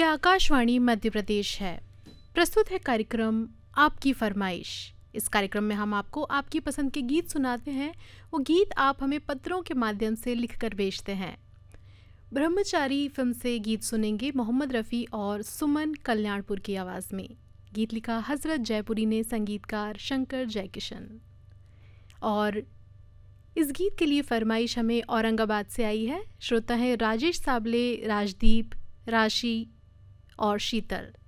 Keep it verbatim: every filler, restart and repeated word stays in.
आकाशवाणी मध्य प्रदेश है। प्रस्तुत है कार्यक्रम आपकी फरमाइश। इस कार्यक्रम में हम आपको आपकी पसंद के गीत सुनाते हैं। वो गीत आप हमें पत्रों के माध्यम से लिखकर भेजते हैं। ब्रह्मचारी फिल्म से गीत सुनेंगे मोहम्मद रफ़ी और सुमन कल्याणपुर की आवाज़ में। गीत लिखा हज़रत जयपुरी ने, संगीतकार शंकर जयकिशन। और इस गीत के लिए फरमाइश हमें औरंगाबाद से आई है। श्रोता है राजेश साबले, राजदीप, राशि और शीतल।